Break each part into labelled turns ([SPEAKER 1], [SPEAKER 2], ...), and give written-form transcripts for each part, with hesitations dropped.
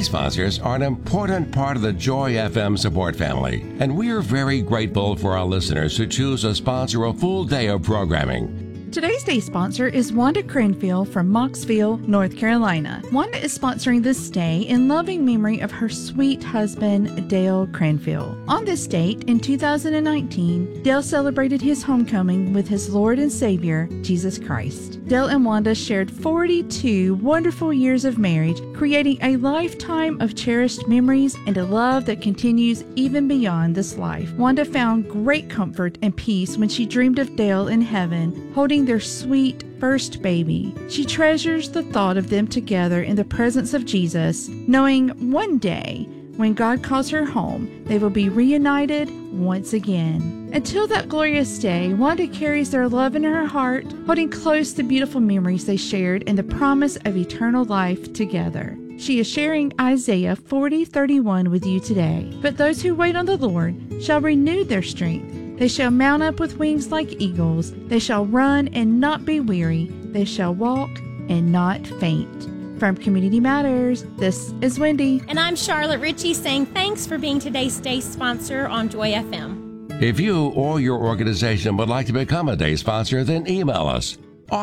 [SPEAKER 1] Day sponsors are an important part of the Joy FM support family, and we are very grateful for our listeners who choose to sponsor a full day of programming.
[SPEAKER 2] Today's day sponsor is Wanda Cranfield from Moxville, North Carolina. Wanda is sponsoring this day in loving memory of her sweet husband, Dale Cranfield. On this date, in 2019, Dale celebrated his homecoming with his Lord and Savior, Jesus Christ. Dale and Wanda shared 42 wonderful years of marriage, creating a lifetime of cherished memories and a love that continues even beyond this life. Wanda found great comfort and peace when she dreamed of Dale in heaven, holding their sweet first baby. She treasures the thought of them together in the presence of Jesus, knowing one day, when God calls her home, they will be reunited once again. Until that glorious day, Wanda carries their love in her heart, holding close the beautiful memories they shared and the promise of eternal life together. She is sharing Isaiah 40:31 with you today. But those who wait on the Lord shall renew their strength. They shall mount up with wings like eagles. They shall run and not be weary. They shall walk and not faint. From Community Matters, this is Wendy.
[SPEAKER 3] And I'm Charlotte Ritchie saying thanks for being today's day sponsor on Joy FM.
[SPEAKER 1] If you or your organization would like to become a day sponsor, then email us,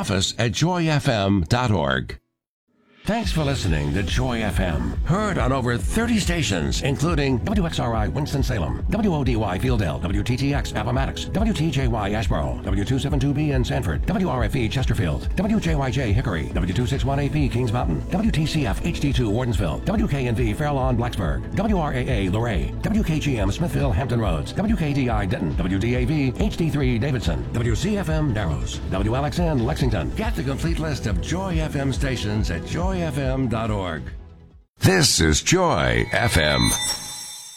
[SPEAKER 1] office@joyfm.org. Thanks for listening to Joy FM. Heard on over 30 stations, including WXRI Winston-Salem, WODY Fieldale, WTTX Appomattox, WTJY Asheboro, W272B in Sanford, WRFE Chesterfield, WJYJ Hickory, W261AP Kings Mountain, WTCF HD2 Wardensville, WKNV Fair Lawn Blacksburg, WRAA Luray, WKGM Smithville Hampton Roads, WKDI Denton, WDAV HD3 Davidson, WCFM Narrows, WLXN Lexington. Get the complete list of Joy FM stations at joyfm.org. This is Joy FM.